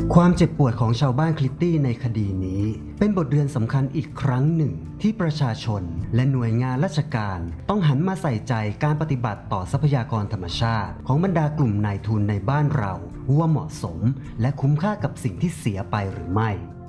ความเจ็บปวดของชาวบ้านคลิตตี้ในคดีนี้เป็นบทเรียนสำคัญอีกครั้งหนึ่งที่ประชาชนและหน่วยงานราชการต้องหันมาใส่ใจการปฏิบัติต่อทรัพยากรธรรมชาติของบรรดากลุ่มนายทุนในบ้านเราว่าเหมาะสมและคุ้มค่ากับสิ่งที่เสียไปหรือไม่